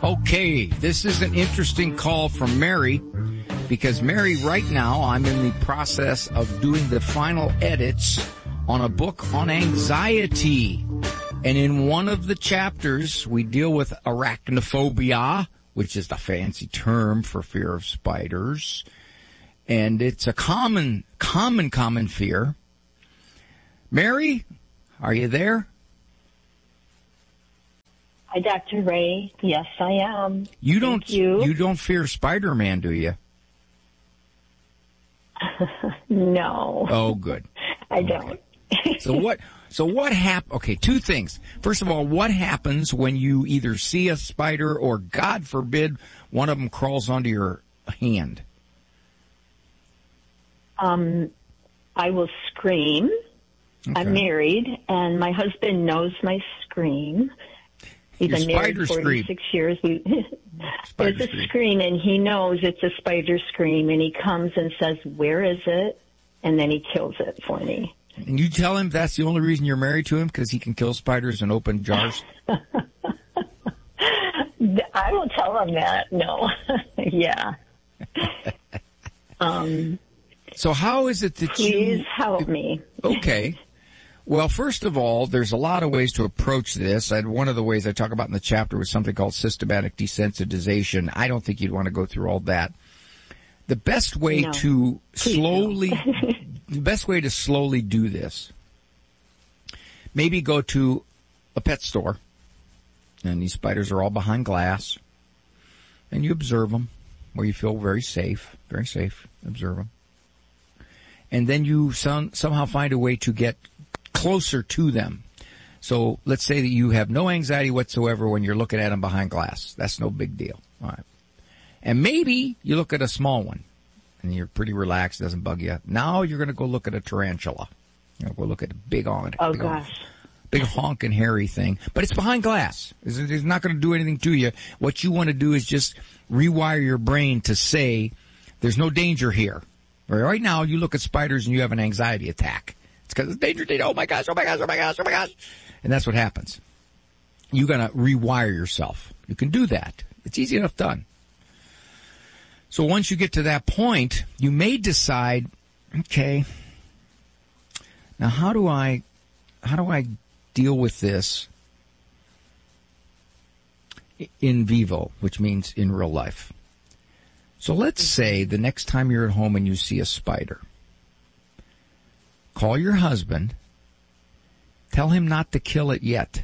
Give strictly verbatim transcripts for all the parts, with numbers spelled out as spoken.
Okay, this is an interesting call from Mary, because Mary, right now, I'm in the process of doing the final edits on a book on anxiety. And in one of the chapters, we deal with arachnophobia, which is the fancy term for fear of spiders. And it's a common, common, common fear. Mary, are you there? Hi, Doctor Ray. Yes, I am. You don't, Thank you. you don't fear Spider-Man, do you? No. Oh, good. I don't. Okay. So what, so what hap, okay, two things. First of all, what happens when you either see a spider or, God forbid, one of them crawls onto your hand? Um, I will scream. Okay. I'm married, and my husband knows my scream. We've been married forty-six years. We, there's a scream, and he knows it's a spider scream, and he comes and says, "Where is it?" And then he kills it for me. And you tell him that's the only reason you're married to him, because he can kill spiders in open jars? I won't tell him that, no. Yeah. um, so how is it that please you... Please help me. Okay. Well, first of all, there's a lot of ways to approach this. And one of the ways I talk about in the chapter was something called systematic desensitization. I don't think you'd want to go through all that. The best way no. to Please slowly, no. the best way to slowly do this, maybe go to a pet store, and these spiders are all behind glass, and you observe them where you feel very safe, very safe, observe them. And then you some, somehow find a way to get closer to them. So let's say that you have no anxiety whatsoever when you're looking at them behind glass. That's no big deal. All right. And maybe you look at a small one and you're pretty relaxed, doesn't bug you. Now you're going to go look at a tarantula. You know, go look at a big on Oh big gosh. On, big honking hairy thing, but it's behind glass. It's, it's not going to do anything to you. What you want to do is just rewire your brain to say there's no danger here. Right now you look at spiders and you have an anxiety attack. It's because it's danger, danger. Oh my gosh, oh my gosh, oh my gosh, oh my gosh. And that's what happens. You're going to rewire yourself. You can do that. It's easy enough done. So once you get to that point, you may decide, okay, now how do I, how do I deal with this in vivo, which means in real life? So let's say the next time you're at home and you see a spider, call your husband, tell him not to kill it yet.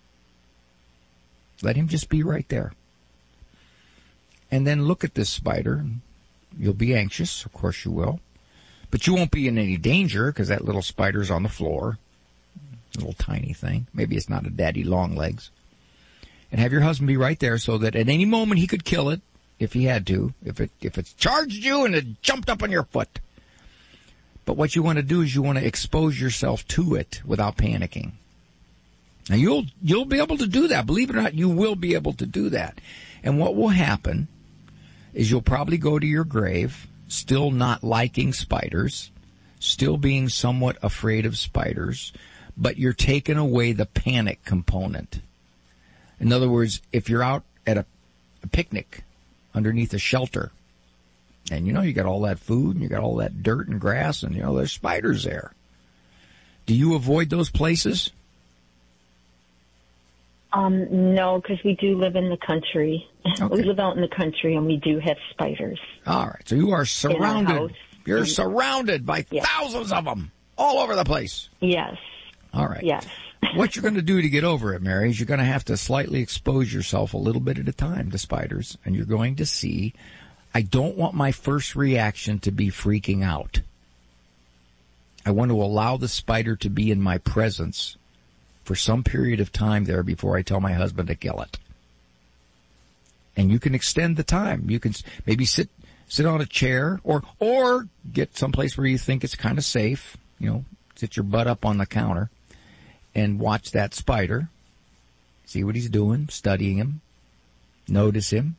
Let him just be right there. And then look at this spider. You'll be anxious, of course you will. But you won't be in any danger because that little spider's on the floor. A little tiny thing. Maybe it's not a daddy long legs. And have your husband be right there so that at any moment he could kill it if he had to. If it, if it's charged you and it jumped up on your foot. But what you want to do is you want to expose yourself to it without panicking. Now you'll, you'll be able to do that. Believe it or not, you will be able to do that. And what will happen is you'll probably go to your grave still not liking spiders, still being somewhat afraid of spiders, but you're taking away the panic component. In other words, if you're out at a, a picnic underneath a shelter, and you know you got all that food and you got all that dirt and grass and you know there's spiders there, do you avoid those places? Um, no, because we do live in the country. Okay. We live out in the country, and we do have spiders. All right, so you are surrounded. You're in, surrounded by yes. thousands of them all over the place. Yes. All right. Yes. What you're going to do to get over it, Mary, is you're going to have to slightly expose yourself a little bit at a time to spiders, and you're going to see, I don't want my first reaction to be freaking out. I want to allow the spider to be in my presence for some period of time there before I tell my husband to kill it. And you can extend the time. You can maybe sit, sit on a chair or, or get someplace where you think it's kind of safe. You know, sit your butt up on the counter and watch that spider. See what he's doing, studying him, notice him.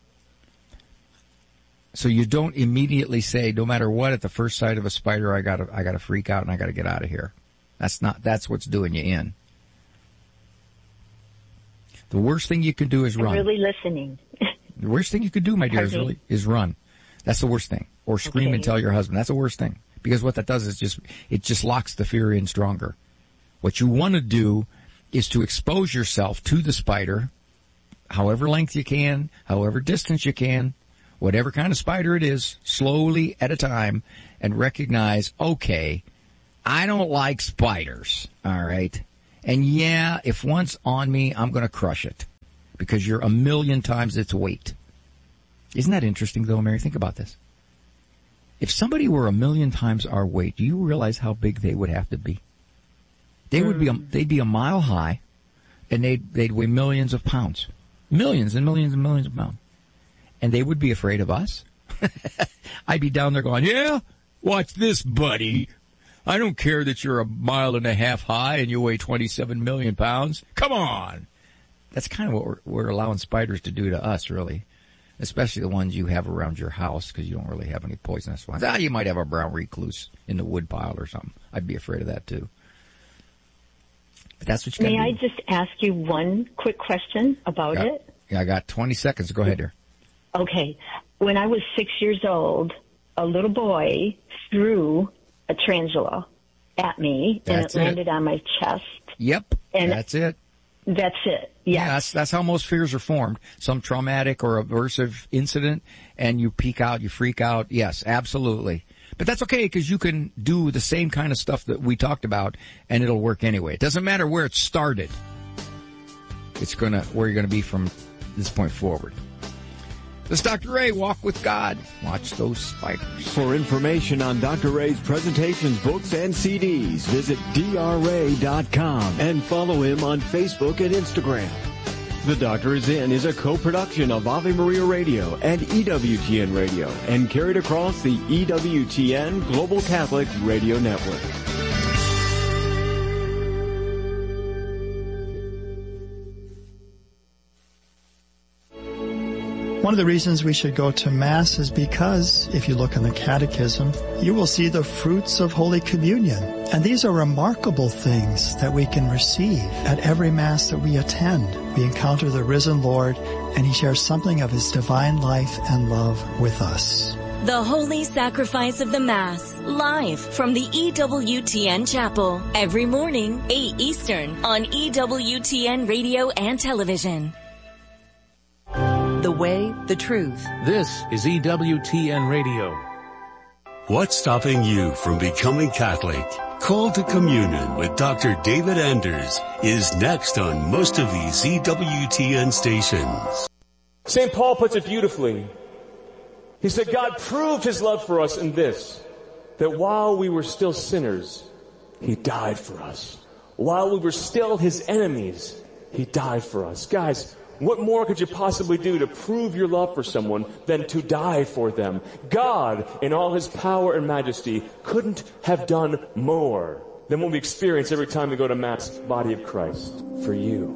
So you don't immediately say, no matter what, at the first sight of a spider, I gotta, I gotta freak out and I gotta get out of here. That's not, that's what's doing you in. The worst thing you can do is run. I'm really listening. The worst thing you could do, my dear, is really is run. That's the worst thing. Or scream okay. and tell your husband. That's the worst thing. Because what that does is just, it just locks the fear in stronger. What you want to do is to expose yourself to the spider, however length you can, however distance you can, whatever kind of spider it is, slowly at a time, and recognize, okay, I don't like spiders, all right? And yeah, if one's on me, I'm going to crush it because you're a million times its weight. Isn't that interesting, though, Mary? Think about this. If somebody were a million times our weight, do you realize how big they would have to be? They would be, a, they'd be a mile high, and they'd, they'd weigh millions of pounds. Millions and millions and millions of pounds. And they would be afraid of us. I'd be down there going, yeah, watch this, buddy. I don't care that you're a mile and a half high and you weigh twenty-seven million pounds. Come on. That's kind of what we're, we're allowing spiders to do to us, really. Especially the ones you have around your house, because you don't really have any poisonous ones. Ah, you might have a brown recluse in the wood pile or something. I'd be afraid of that, too. But that's what you May gotta I do. just ask you one quick question about got, it? Yeah, I got twenty seconds. Go ahead here. Okay. When I was six years old, a little boy threw a tarantula at me, that's and it, it landed on my chest. Yep, and that's it. That's it. Yes. Yeah, that's, that's how most fears are formed. Some traumatic or aversive incident, and you peek out, you freak out. Yes, absolutely. But that's okay, because you can do the same kind of stuff that we talked about, and it'll work anyway. It doesn't matter where it started. It's gonna, where you're gonna be from this point forward. This is Doctor Ray, Walk with God. Watch those spiders. For information on Doctor Ray's presentations, books, and C Ds, visit D R ray dot com and follow him on Facebook and Instagram. The Doctor Is In is a co-production of Ave Maria Radio and E W T N Radio and carried across the E W T N Global Catholic Radio Network. One of the reasons we should go to Mass is because, if you look in the Catechism, you will see the fruits of Holy Communion. And these are remarkable things that we can receive at every Mass that we attend. We encounter the risen Lord, and He shares something of His divine life and love with us. The Holy Sacrifice of the Mass, live from the E W T N Chapel, every morning, eight Eastern, on E W T N Radio and Television. The way, the truth. This is E W T N Radio. What's stopping you from becoming Catholic? Call to Communion with Doctor David Anders is next on most of these E W T N stations. Saint Paul puts it beautifully. He said, God proved His love for us in this, that while we were still sinners, He died for us. While we were still His enemies, He died for us. Guys, what more could you possibly do to prove your love for someone than to die for them? God, in all His power and majesty, couldn't have done more than what we experience every time we go to Mass, body of Christ, for you.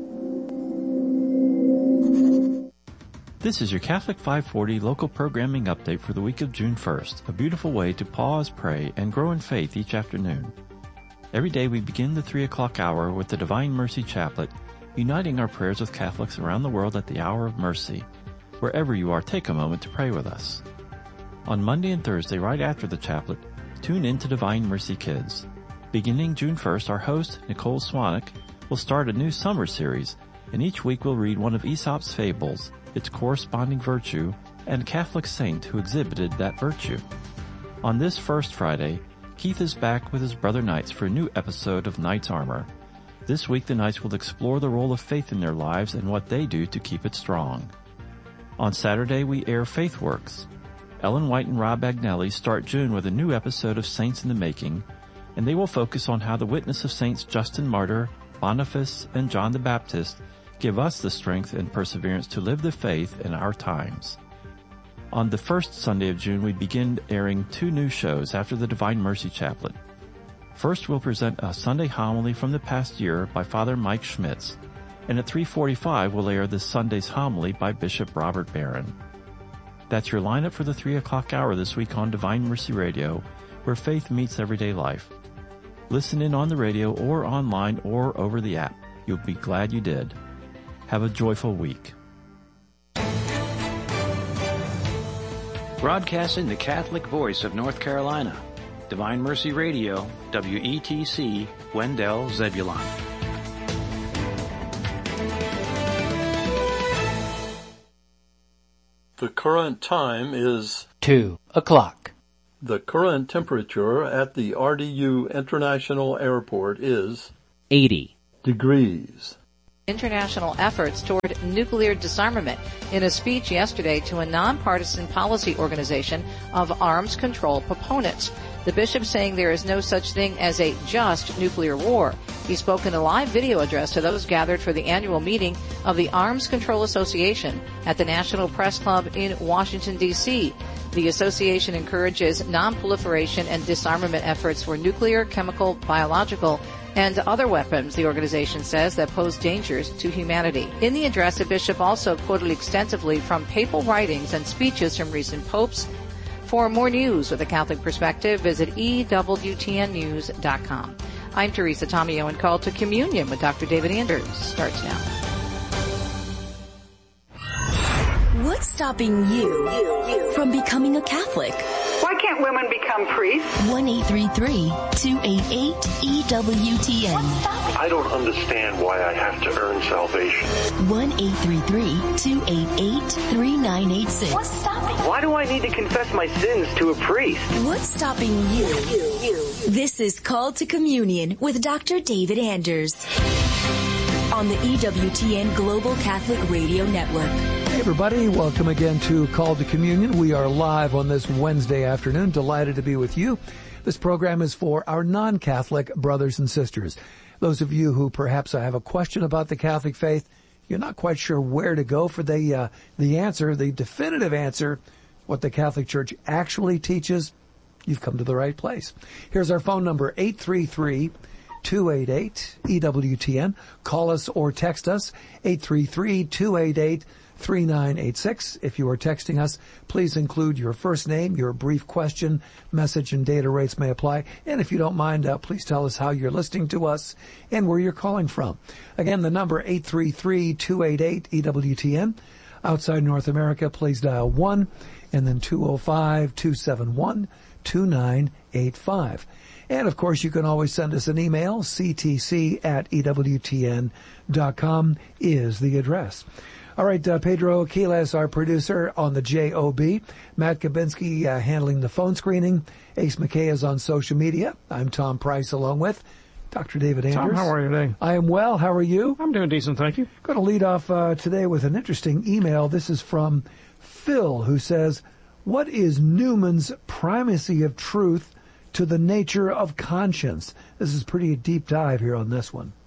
This is your Catholic five forty local programming update for the week of June first, a beautiful way to pause, pray, and grow in faith each afternoon. Every day we begin the three o'clock hour with the Divine Mercy Chaplet, uniting our prayers with Catholics around the world at the hour of mercy. Wherever you are, take a moment to pray with us. On Monday and Thursday, right after the chaplet, tune in to Divine Mercy Kids. Beginning June first, our host, Nicole Swanek, will start a new summer series, and each week we'll read one of Aesop's fables, its corresponding virtue, and a Catholic saint who exhibited that virtue. On this first Friday, Keith is back with his brother Knights for a new episode of Knights Armor. This week, the Knights will explore the role of faith in their lives and what they do to keep it strong. On Saturday, we air Faith Works. Ellen White and Rob Agnelli start June with a new episode of Saints in the Making, and they will focus on how the witness of Saints Justin Martyr, Boniface, and John the Baptist give us the strength and perseverance to live the faith in our times. On the first Sunday of June, we begin airing two new shows after the Divine Mercy Chaplet. First, we'll present a Sunday homily from the past year by Father Mike Schmitz, and at three forty-five we'll air this Sunday's homily by Bishop Robert Barron. That's your lineup for the three o'clock hour this week on Divine Mercy Radio, where faith meets everyday life. Listen in on the radio or online or over the app. You'll be glad you did. Have a joyful week. Broadcasting the Catholic voice of North Carolina. Divine Mercy Radio, W E T C, Wendell, Zebulon. The current time is two o'clock. The current temperature at the R D U International Airport is eighty degrees. International efforts toward nuclear disarmament in a speech yesterday to a nonpartisan policy organization of arms control proponents. The bishop saying there is no such thing as a just nuclear war. He spoke in a live video address to those gathered for the annual meeting of the Arms Control Association at the National Press Club in Washington, D C The association encourages non-proliferation and disarmament efforts for nuclear, chemical, biological, and other weapons, the organization says, that pose dangers to humanity. In the address, the bishop also quoted extensively from papal writings and speeches from recent popes. For more news with a Catholic perspective, visit E W T N news dot com. I'm Teresa Tomeo, and Call to Communion with Doctor David Anders starts now. What's stopping you, you, you from becoming a Catholic? Why can't women become priests? one eight three three, two eight eight, E W T N. I don't understand why I have to earn salvation. one eight three three, two eight eight, three nine eight six. What's stopping? Why do I need to confess my sins to a priest? What's stopping you? you, you. This is Call to Communion with Doctor David Anders on the E W T N Global Catholic Radio Network. Hey everybody, welcome again to Call to Communion. We are live on this Wednesday afternoon. Delighted to be with you. This program is for our non-Catholic brothers and sisters. Those of you who perhaps have a question about the Catholic faith, you're not quite sure where to go for the uh, the answer, the definitive answer, what the Catholic Church actually teaches, you've come to the right place. Here's our phone number, eight three three, two eight eight, E W T N. Call us or text us, eight three three, two eight eight, three nine eight six. If you are texting us, please include your first name, your brief question, message, and data rates may apply. And if you don't mind, uh, please tell us how you're listening to us and where you're calling from. Again, the number eight three three, two eight eight, E W T N. Outside North America, please dial one and then two oh five, two seven one, two nine eight five. And, of course, you can always send us an email. C T C at E W T N dot com is the address. All right, uh, Pedro Aquiles, our producer on the J O B. Matt Kabinski uh, handling the phone screening. Ace McKay is on social media. I'm Tom Price along with Doctor David Anders. Tom, how are you today? I am well. How are you? I'm doing decent, thank you. Going to lead off uh, today with an interesting email. This is from Phil, who says, what is Newman's primacy of truth to the nature of conscience? This is pretty deep dive here on this one.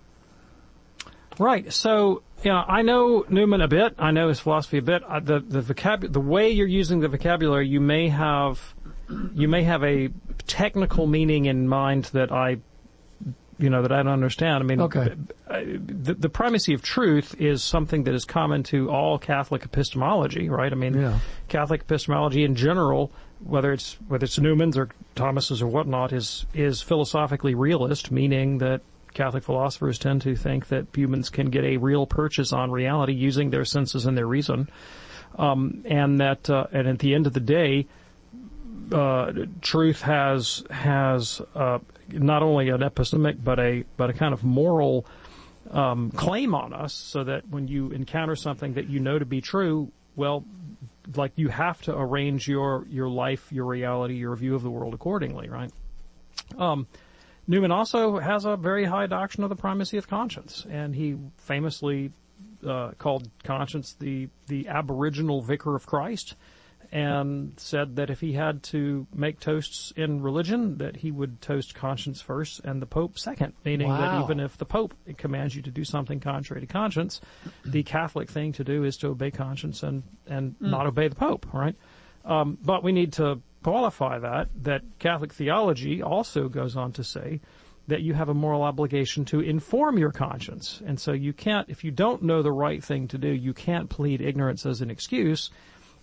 Right. So, you know, I know Newman a bit. I know his philosophy a bit. Uh, the the vocab the way you're using the vocabulary, you may have you may have a technical meaning in mind that I, you know, that I don't understand. I mean, okay. the, the primacy of truth is something that is common to all Catholic epistemology, right? I mean, yeah. Catholic epistemology in general, whether it's whether it's Newman's or Thomas's or whatnot, is is philosophically realist, meaning that Catholic philosophers tend to think that humans can get a real purchase on reality using their senses and their reason, um, and that uh, and at the end of the day, uh, truth has has uh, not only an epistemic but a but a kind of moral um, claim on us, so that when you encounter something that you know to be true, well, like you have to arrange your your life, your reality, your view of the world accordingly, right? Um, Newman also has a very high doctrine of the primacy of conscience, and he famously uh, called conscience the the aboriginal vicar of Christ, and said that if he had to make toasts in religion, that he would toast conscience first and the Pope second, meaning wow. that even if the Pope commands you to do something contrary to conscience, the Catholic thing to do is to obey conscience and, and mm. not obey the Pope, right? Um, but we need to qualify that, that Catholic theology also goes on to say that you have a moral obligation to inform your conscience. And so you can't, if you don't know the right thing to do, you can't plead ignorance as an excuse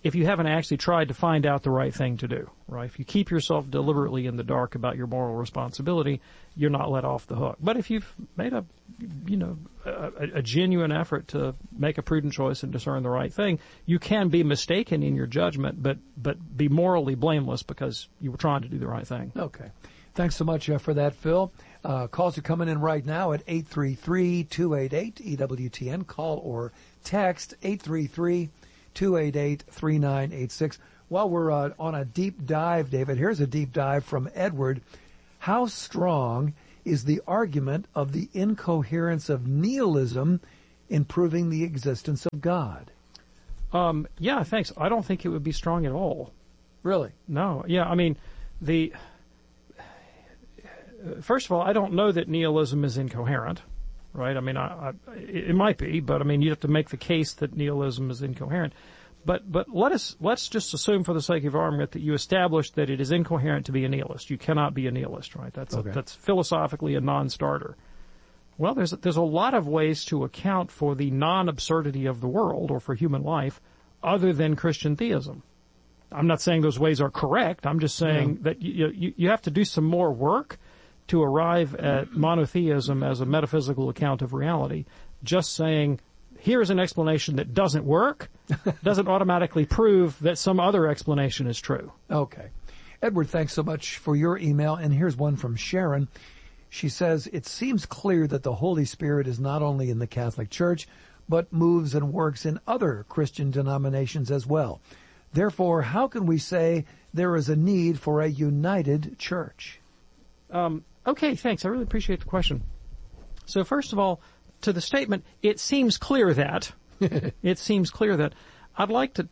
if you haven't actually tried to find out the right thing to do, right? If you keep yourself deliberately in the dark about your moral responsibility, you're not let off the hook. But if you've made a, you know, a, a genuine effort to make a prudent choice and discern the right thing, you can be mistaken in your judgment, but, but be morally blameless because you were trying to do the right thing. Okay. Thanks so much uh, for that, Phil. Uh, calls are coming in right now at eight three three, two eight eight, E W T N. Call or text eight three three, two eight eight, three nine eight six. While we're uh, on a deep dive, David, here's a deep dive from Edward. How strong is the argument of the incoherence of nihilism in proving the existence of God? Um, yeah, thanks. I don't think it would be strong at all. Really? No. Yeah, I mean, the... First of all, I don't know that nihilism is incoherent, right? I mean, I, I, it might be, but I mean, you have to make the case that nihilism is incoherent. But but let us let's just assume, for the sake of argument, that you establish that it is incoherent to be a nihilist. You cannot be a nihilist, right? That's okay. a, that's philosophically a non-starter. Well, there's there's a lot of ways to account for the non-absurdity of the world or for human life, other than Christian theism. I'm not saying those ways are correct. I'm just saying yeah. that you, you you have to do some more work to arrive at monotheism as a metaphysical account of reality. Just saying, here's an explanation that doesn't work, doesn't automatically prove that some other explanation is true. Okay. Edward, thanks so much for your email. And here's one from Sharon. She says, it seems clear that the Holy Spirit is not only in the Catholic Church, but moves and works in other Christian denominations as well. Therefore, how can we say there is a need for a united church? Um, okay, thanks. I really appreciate the question. So first of all, to the statement, it seems clear that, it seems clear that, I'd like to,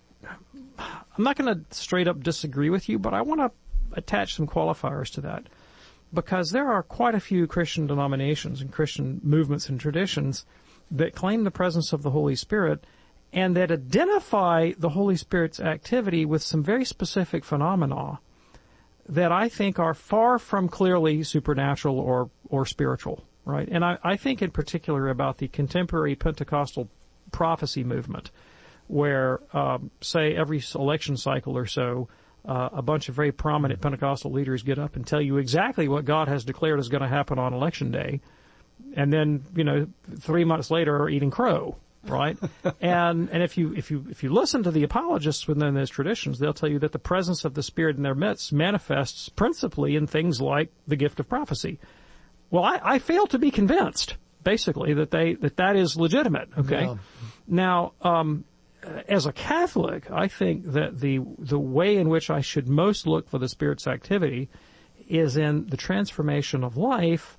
I'm not going to straight up disagree with you, but I want to attach some qualifiers to that. Because there are quite a few Christian denominations and Christian movements and traditions that claim the presence of the Holy Spirit and that identify the Holy Spirit's activity with some very specific phenomena that I think are far from clearly supernatural or, or spiritual, right? And I, I think in particular about the contemporary Pentecostal prophecy movement, where, um, say, every election cycle or so, uh, a bunch of very prominent Pentecostal leaders get up and tell you exactly what God has declared is going to happen on election day, and then, you know, three months later are eating crow. Right? and and if you if you if you listen to the apologists within those traditions, they'll tell you that the presence of the Spirit in their midst manifests principally in things like the gift of prophecy. Well, I, I fail to be convinced, basically, that they that that is legitimate. Okay. Yeah. Now, um, as a Catholic, I think that the the way in which I should most look for the Spirit's activity is in the transformation of life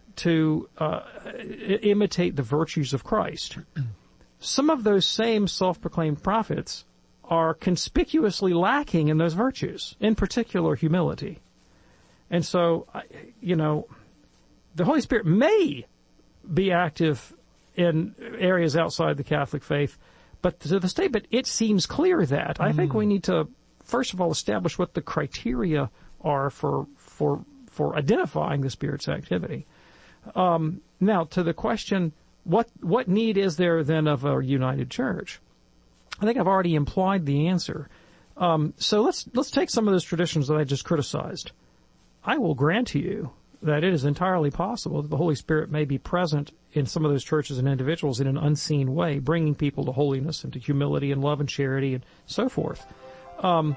to uh, imitate the virtues of Christ. Some of those same self-proclaimed prophets are conspicuously lacking in those virtues, in particular humility. And so, you know, the Holy Spirit may be active in areas outside the Catholic faith, but to the statement, it seems clear that. Mm. I think we need to, first of all, establish what the criteria are for for for identifying the Spirit's activity. Um, now, to the question, What what need is there then of a united church? I think I've already implied the answer. Um, so let's let's take some of those traditions that I just criticized. I will grant to you that it is entirely possible that the Holy Spirit may be present in some of those churches and individuals in an unseen way, bringing people to holiness and to humility and love and charity and so forth. Um,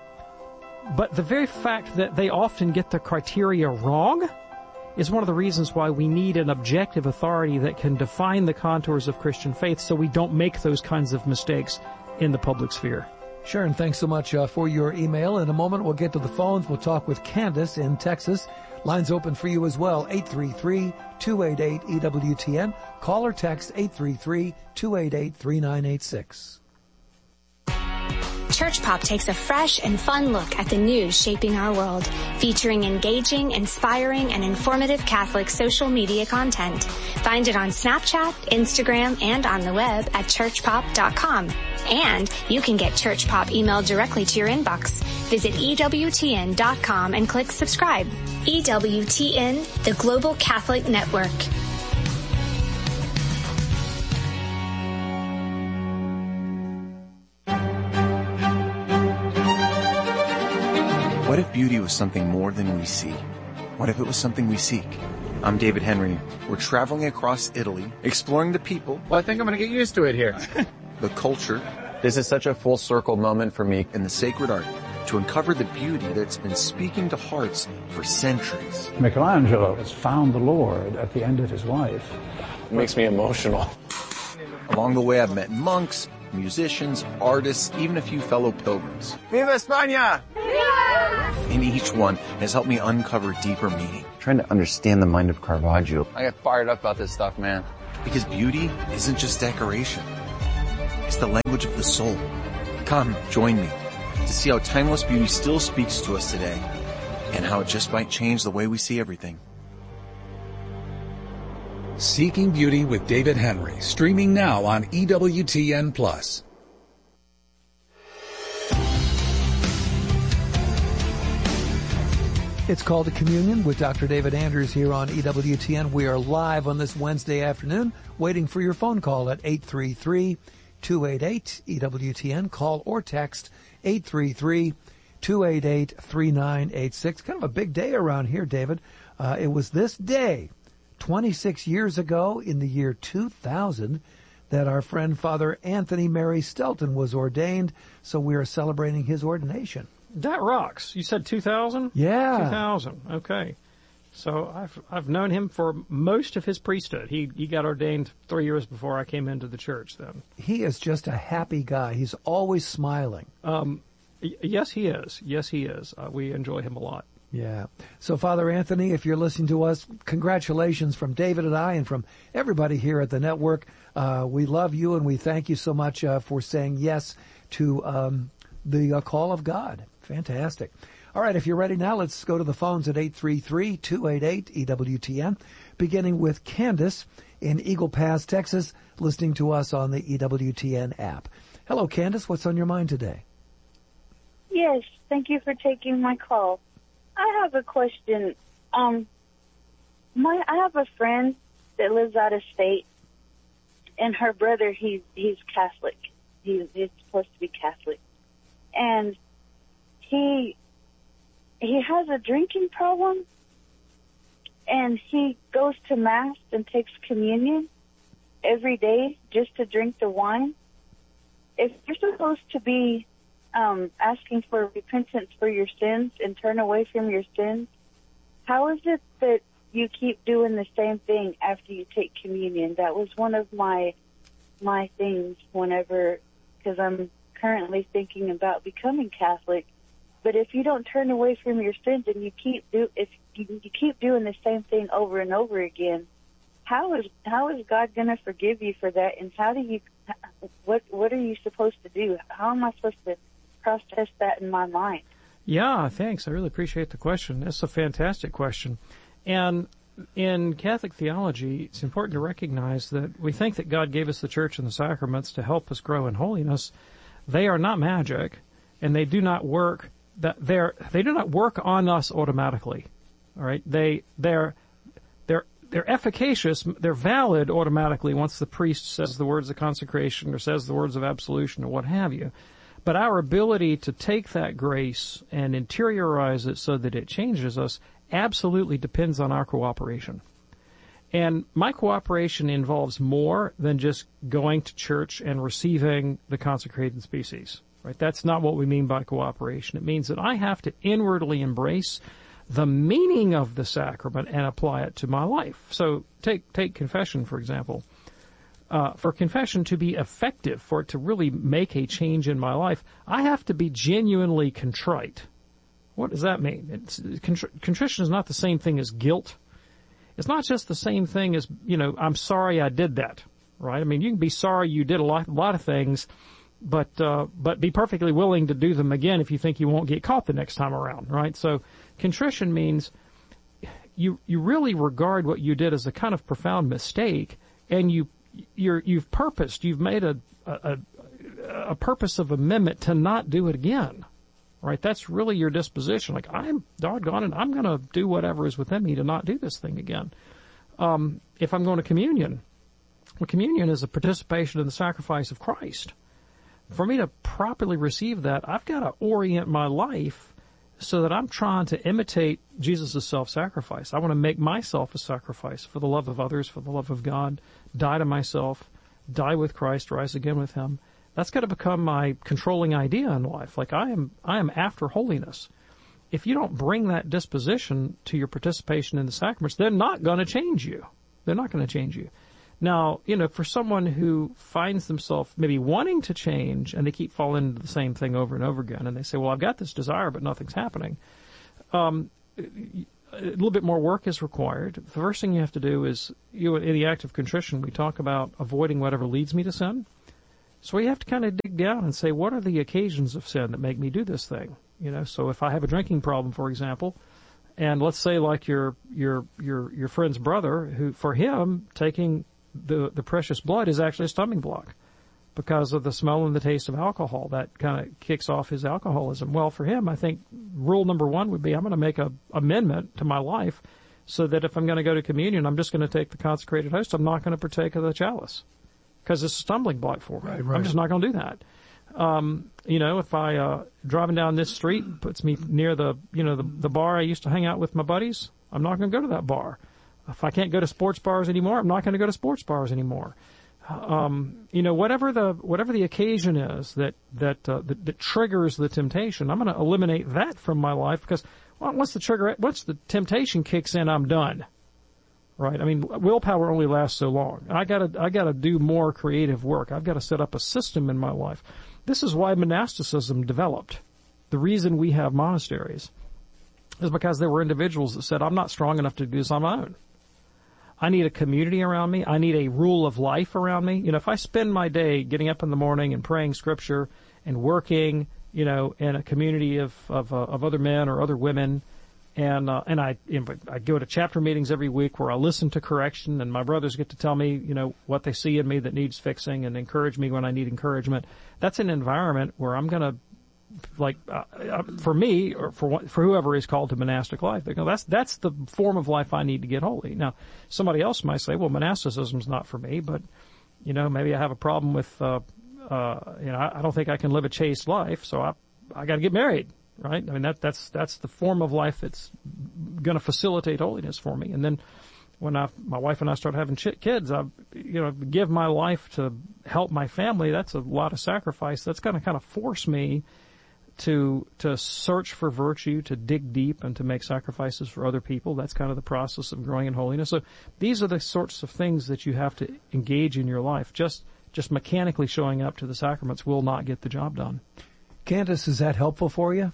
but the very fact that they often get the criteria wrong is one of the reasons why we need an objective authority that can define the contours of Christian faith so we don't make those kinds of mistakes in the public sphere. Sharon, thanks so much uh, for your email. In a moment, we'll get to the phones. We'll talk with Candace in Texas. Lines open for you as well, eight three three, two eight eight, E W T N. Call or text eight three three, two eight eight, three nine eight six. Church Pop takes a fresh and fun look at the news shaping our world, featuring engaging, inspiring, and informative Catholic social media content. Find it on Snapchat, Instagram, and on the web at church pop dot com. And you can get Church Pop emailed directly to your inbox. Visit E W T N dot com and click subscribe. E W T N, the Global Catholic Network. What if beauty was something more than we see? What if it was something we seek? I'm David Henry. We're traveling across Italy, exploring the people. Well, I think I'm going to get used to it here. The culture. This is such a full circle moment for me. And the sacred art to uncover the beauty that's been speaking to hearts for centuries. Michelangelo has found the Lord at the end of his life. It makes me emotional. Along the way, I've met monks, musicians, artists, even a few fellow pilgrims. Viva España! And each one has helped me uncover deeper meaning. Trying to understand the mind of Caravaggio. I get fired up about this stuff, man. Because beauty isn't just decoration. It's the language of the soul. Come, join me to see how timeless beauty still speaks to us today and how it just might change the way we see everything. Seeking Beauty with David Henry, streaming now on E W T N Plus. It's Called to Communion with Doctor David Anders here on E W T N. We are live on this Wednesday afternoon, waiting for your phone call at eight three three, two eight eight, E W T N. Call or text eight three three, two eight eight, three nine eight six. Kind of a big day around here, David. Uh, it was this day, twenty-six years ago, in the year two thousand, that our friend Father Anthony Mary Stelton was ordained, so we are celebrating his ordination. That rocks. You said two thousand? Yeah. two thousand. Okay. So I've I've known him for most of his priesthood. He he got ordained three years before I came into the church then. He is just a happy guy. He's always smiling. Um, y- yes, he is. Yes, he is. Uh, we enjoy him a lot. Yeah. So, Father Anthony, if you're listening to us, congratulations from David and I and from everybody here at the network. Uh, we love you and we thank you so much uh, for saying yes to um, the uh, call of God. Fantastic. All right, if you're ready now, let's go to the phones at eight three three, two eight eight, E W T N, beginning with Candace in Eagle Pass, Texas, listening to us on the E W T N app. Hello, Candace. What's on your mind today? Yes, thank you for taking my call. I have a question. Um, my I have a friend that lives out of state, and her brother, he's he's Catholic. He's, he's supposed to be Catholic, and he he has a drinking problem, and he goes to Mass and takes communion every day just to drink the wine. If you're supposed to be Um, asking for repentance for your sins and turn away from your sins, how is it that you keep doing the same thing after you take communion? That was one of my my things whenever, because I'm currently thinking about becoming Catholic. But if you don't turn away from your sins and you keep do if you, you keep doing the same thing over and over again, how is how is God going to forgive you for that? And how do you what what are you supposed to do? How am I supposed to process that in my mind? Yeah, thanks. I really appreciate the question. That's a fantastic question. And in Catholic theology, it's important to recognize that we think that God gave us the church and the sacraments to help us grow in holiness. They are not magic, and they do not work that they're they do not work on us automatically. All right? They they're they're they're efficacious, they're valid automatically once the priest says the words of consecration or says the words of absolution or what have you. But our ability to take that grace and interiorize it so that it changes us absolutely depends on our cooperation. And my cooperation involves more than just going to church and receiving the consecrated species. Right? That's not what we mean by cooperation. It means that I have to inwardly embrace the meaning of the sacrament and apply it to my life. So take take confession, for example. Uh, for confession to be effective, for it to really make a change in my life, I have to be genuinely contrite. What does that mean? It's, contr- contrition is not the same thing as guilt. It's not just the same thing as, you know, I'm sorry I did that, right? I mean, you can be sorry you did a lot, a lot of things, but uh, but be perfectly willing to do them again if you think you won't get caught the next time around, right? So contrition means you you really regard what you did as a kind of profound mistake, and you You're, you've purposed, you've made a, a, a purpose of amendment to not do it again, right? That's really your disposition. Like, I'm doggone it, I'm going to do whatever is within me to not do this thing again. Um, if I'm going to communion, well, communion is a participation in the sacrifice of Christ. For me to properly receive that, I've got to orient my life so that I'm trying to imitate Jesus' self-sacrifice. I want to make myself a sacrifice for the love of others, for the love of God, die to myself, die with Christ, rise again with him. That's got to become my controlling idea in life. Like I am, I am after holiness. If you don't bring that disposition to your participation in the sacraments, they're not going to change you. They're not going to change you. Now, you know, for someone who finds themselves maybe wanting to change and they keep falling into the same thing over and over again, and they say, well, I've got this desire, but nothing's happening. Um, a little bit more work is required. The first thing you have to do is, you in the act of contrition, we talk about avoiding whatever leads me to sin. So we have to kind of dig down and say, what are the occasions of sin that make me do this thing? You know, so if I have a drinking problem, for example, and let's say like your your your your friend's brother, who for him taking the the precious blood is actually a stumbling block because of the smell and the taste of alcohol. That kind of kicks off his alcoholism. Well, for him, I think rule number one would be I'm going to make a amendment to my life so that if I'm going to go to communion, I'm just going to take the consecrated host. I'm not going to partake of the chalice because it's a stumbling block for me. Right, right. I'm just not going to do that. Um, you know, if I, uh, driving down this street puts me near the, you know, the, the bar I used to hang out with my buddies, I'm not going to go to that bar. If I can't go to sports bars anymore, I'm not going to go to sports bars anymore. Um, you know, whatever the, whatever the occasion is that, that, uh, that, that triggers the temptation, I'm going to eliminate that from my life because, well, once the trigger, once the temptation kicks in, I'm done. Right? I mean, willpower only lasts so long. I gotta, I gotta do more creative work. I've got to set up a system in my life. This is why monasticism developed. The reason we have monasteries is because there were individuals that said, I'm not strong enough to do this on my own. I need a community around me. I need a rule of life around me. You know, if I spend my day getting up in the morning and praying scripture and working, you know, in a community of, of, uh, of other men or other women, And, uh, and I, you know, I go to chapter meetings every week where I listen to correction and my brothers get to tell me, you know, what they see in me that needs fixing and encourage me when I need encouragement. That's an environment where I'm going to, like, uh, for me or for, for whoever is called to monastic life, they go, that's, that's the form of life I need to get holy. Now, somebody else might say, well, monasticism's not for me, but, you know, maybe I have a problem with, uh, uh, you know, I, I don't think I can live a chaste life, so I, I got to get married. Right? I mean, that, that's, that's the form of life that's going to facilitate holiness for me. And then when I, my wife and I start having ch- kids, I, you know, give my life to help my family. That's a lot of sacrifice. That's going to kind of force me to, to search for virtue, to dig deep and to make sacrifices for other people. That's kind of the process of growing in holiness. So these are the sorts of things that you have to engage in your life. Just, just mechanically showing up to the sacraments will not get the job done. Candace, is that helpful for you?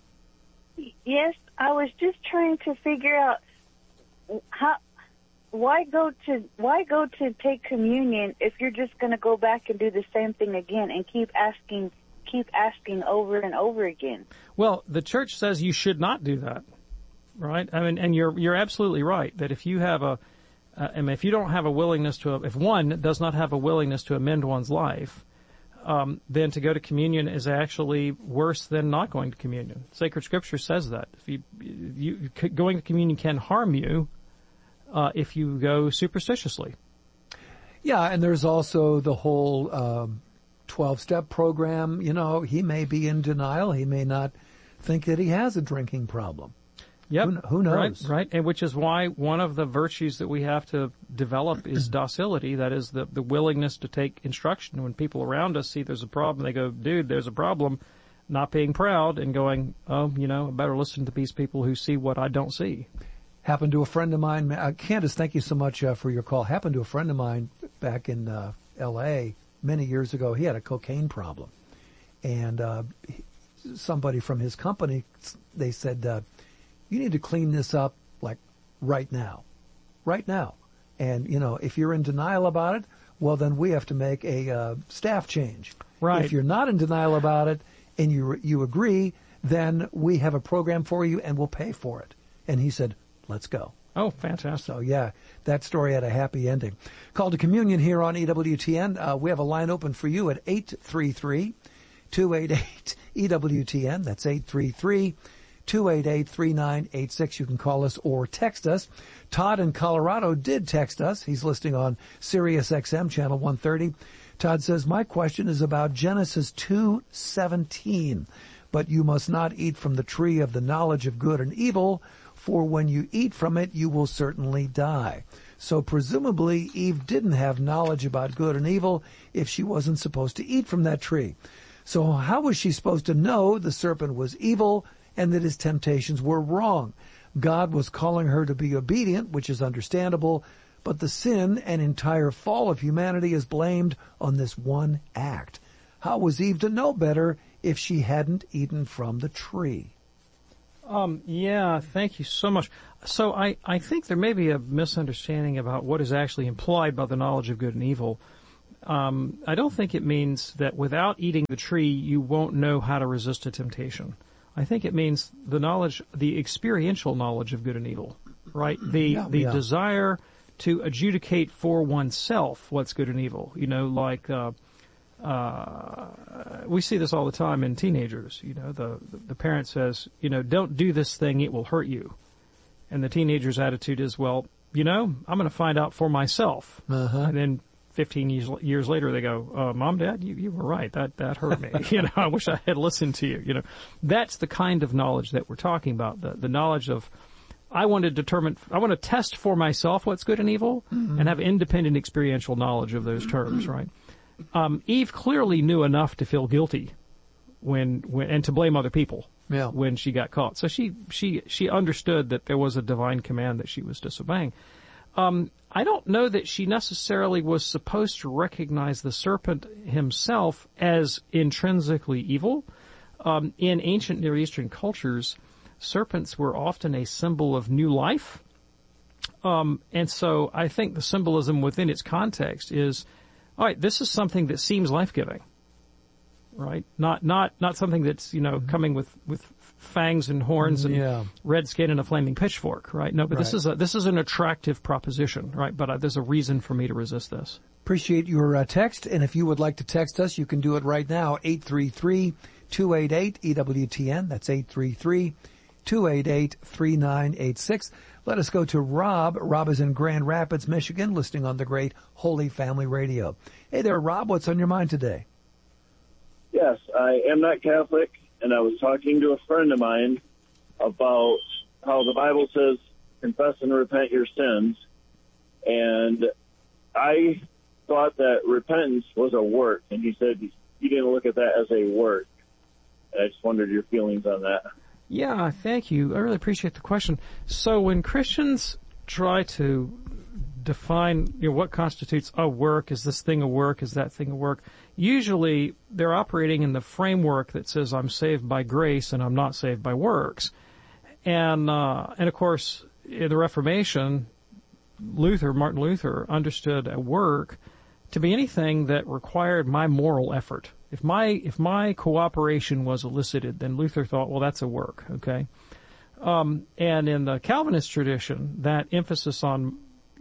Yes, I was just trying to figure out how, why go to why go to take communion if you're just going to go back and do the same thing again and keep asking, keep asking over and over again. Well, the church says you should not do that, right? I mean, and you're you're absolutely right that if you have a, uh, I mean, if you don't have a willingness to, if one does not have a willingness to amend one's life. Um, then to go to communion is actually worse than not going to communion. Sacred Scripture says that. If you, you going to communion can harm you uh, if you go superstitiously. Yeah, and there's also the whole um, twelve-step program. You know, he may be in denial. He may not think that he has a drinking problem. Yep. Who, who knows? Right, right. And which is why one of the virtues that we have to develop is docility. That is the, the willingness to take instruction. When people around us see there's a problem, they go, dude, there's a problem. Not being proud and going, oh, you know, I better listen to these people who see what I don't see. Happened to a friend of mine. Uh, Candace, thank you so much uh, for your call. Happened to a friend of mine back in uh, L A many years ago. He had a cocaine problem. And uh, he, somebody from his company, they said, uh, you need to clean this up, like, right now. Right now. And, you know, if you're in denial about it, well, then we have to make a uh, staff change. Right. If you're not in denial about it and you you agree, then we have a program for you and we'll pay for it. And he said, let's go. Oh, fantastic. So, yeah, that story had a happy ending. Call to Communion here on E W T N. Uh, we have a line open for you at eight three three, two eight eight, E W T N. That's eight three three, two eight eight, three nine eight six. You can call us or text us. Todd in Colorado did text us. He's listening on Sirius X M channel one thirty. Todd says, my question is about Genesis two seventeen. but you must not eat from the tree of the knowledge of good and evil, for when you eat from it, you will certainly die. So presumably Eve didn't have knowledge about good and evil if she wasn't supposed to eat from that tree. So how was she supposed to know the serpent was evil and that his temptations were wrong? God was calling her to be obedient, which is understandable, but the sin and entire fall of humanity is blamed on this one act. How was Eve to know better if she hadn't eaten from the tree? Um, yeah, thank you so much. So I, I think there may be a misunderstanding about what is actually implied by the knowledge of good and evil. Um, I don't think it means that without eating the tree, you won't know how to resist a temptation. I think it means the knowledge, the experiential knowledge of good and evil, right? The, yeah, the yeah. desire to adjudicate for oneself what's good and evil. You know, like, uh, Uh, we see this all the time in teenagers. You know, the the parent says, you know, don't do this thing, it will hurt you. And the teenager's attitude is, well, you know, I'm going to find out for myself. Uh-huh. And then fifteen years, years later, they go, uh, Mom, Dad, you, you were right. That, that hurt me. You know, I wish I had listened to you. You know, that's the kind of knowledge that we're talking about. The, the knowledge of, I want to determine, I want to test for myself what's good and evil, mm-hmm. and have independent experiential knowledge of those terms, right? Um, Eve clearly knew enough to feel guilty when, when, and to blame other people yeah. when she got caught. So she, she, she understood that there was a divine command that she was disobeying. Um, I don't know that she necessarily was supposed to recognize the serpent himself as intrinsically evil. Um, in ancient Near Eastern cultures, serpents were often a symbol of new life. Um, and so I think the symbolism within its context is, all right, this is something that seems life-giving, right? Not not not something that's, you know, coming with, with fangs and horns and yeah. red skin and a flaming pitchfork, right? No, but right. this is a this is an attractive proposition, right? But uh, there's a reason for me to resist this. Appreciate your uh, text, and if you would like to text us, you can do it right now, eight three three, two eight eight, E W T N. That's eight three three, two eight eight, three nine eight six. Let us go to Rob. Rob is in Grand Rapids, Michigan, listening on the great Holy Family Radio. Hey there, Rob. What's on your mind today? Yes, I am not Catholic, and I was talking to a friend of mine about how the Bible says, confess and repent your sins. And I thought that repentance was a work, and he said he didn't look at that as a work. And I just wondered your feelings on that. Yeah, thank you. I really appreciate the question. So when Christians try to define, you know, what constitutes a work, is this thing a work, is that thing a work, usually they're operating in the framework that says I'm saved by grace and I'm not saved by works. And, uh, and of course, in the Reformation, Luther, Martin Luther, understood a work to be anything that required my moral effort. If my if my cooperation was elicited, then Luther thought, well, that's a work, okay? Um, and in the Calvinist tradition, that emphasis on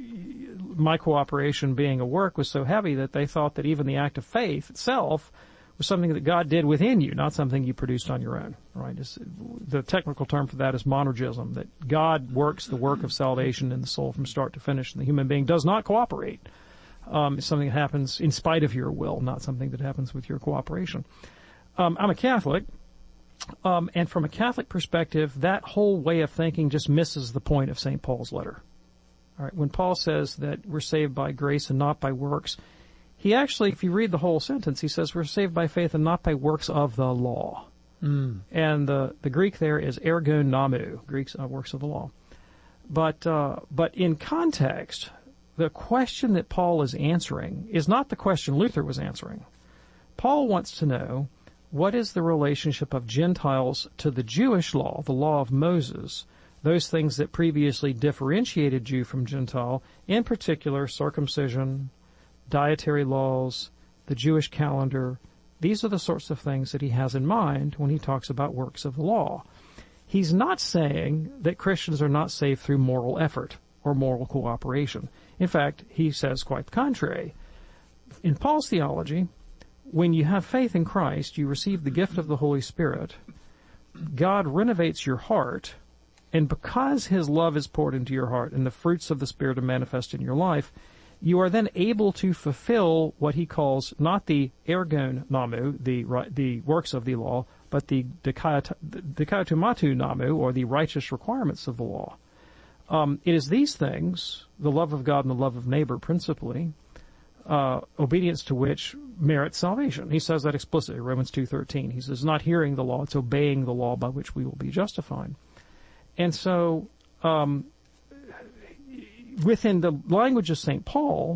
my cooperation being a work was so heavy that they thought that even the act of faith itself was something that God did within you, not something you produced on your own, right? It's, the technical term for that is monergism, that God works the work of salvation in the soul from start to finish, and the human being does not cooperate. Um, it's something that happens in spite of your will, not something that happens with your cooperation. Um, I'm a Catholic, um, and from a Catholic perspective, that whole way of thinking just misses the point of Saint Paul's letter. All right, when Paul says that we're saved by grace and not by works, he actually, if you read the whole sentence, he says we're saved by faith and not by works of the law. Mm. And the the Greek there is ergon nomou, Greek's uh, works of the law. But uh, but in context, the question that Paul is answering is not the question Luther was answering. Paul wants to know, what is the relationship of Gentiles to the Jewish law, the law of Moses, those things that previously differentiated Jew from Gentile, in particular circumcision, dietary laws, the Jewish calendar. These are the sorts of things that he has in mind when he talks about works of the law. He's not saying that Christians are not saved through moral effort or moral cooperation. In fact, he says quite the contrary. In Paul's theology, when you have faith in Christ, you receive the gift of the Holy Spirit. God renovates your heart, and because his love is poured into your heart and the fruits of the Spirit are manifest in your life, you are then able to fulfill what he calls not the ergon nomou, the, the works of the law, but the dikaitomatu namu, or the righteous requirements of the law. Um, it is these things, the love of God and the love of neighbor principally, uh, obedience to which merits salvation. He says that explicitly, Romans two thirteen. He says, not hearing the law, it's obeying the law by which we will be justified. And so, um, within the language of Saint Paul,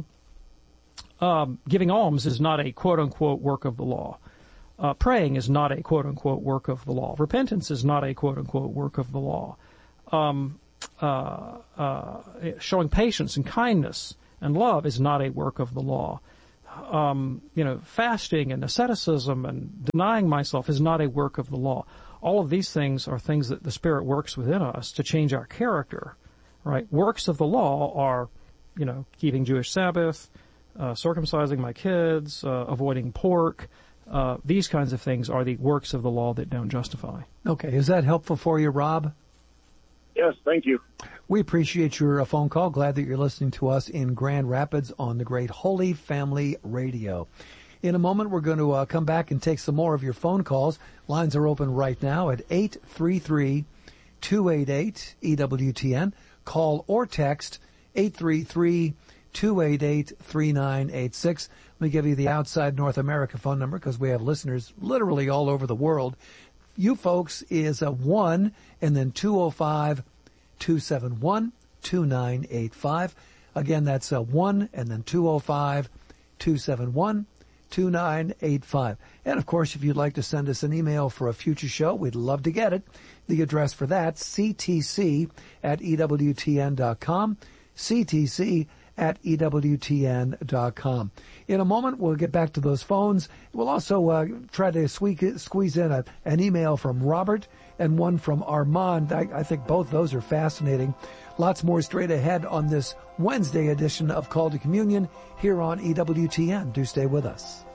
um, giving alms is not a quote-unquote work of the law. Uh, praying is not a quote-unquote work of the law. Repentance is not a quote-unquote work of the law. Um, uh, uh, showing patience and kindness and love is not a work of the law. Um, you know, fasting and asceticism and denying myself is not a work of the law. All of these things are things that the Spirit works within us to change our character, right? Works of the law are, you know, keeping Jewish Sabbath, uh, circumcising my kids, uh, avoiding pork. Uh, these kinds of things are the works of the law that don't justify. Okay. Is that helpful for you, Rob? Yes, thank you. We appreciate your uh, phone call. Glad that you're listening to us in Grand Rapids on the great Holy Family Radio. In a moment, we're going to uh, come back and take some more of your phone calls. Lines are open right now at eight three three, two eight eight, E W T N. Call or text eight three three, two eight eight, three nine eight six. Let me give you the outside North America phone number because we have listeners literally all over the world. You folks is a one and then two oh five, two seven one, two nine eight five. Again, that's a one and then two oh five, two seven one, two nine eight five. And of course, if you'd like to send us an email for a future show, we'd love to get it. The address for that, C T C at E W T N dot com, C T C at E W T N dot com. In a moment, we'll get back to those phones. We'll also uh, try to squeak, squeeze in a, an email from Robert and one from Armand. I, I think both those are fascinating. Lots more straight ahead on this Wednesday edition of Call to Communion here on E W T N. Do stay with us.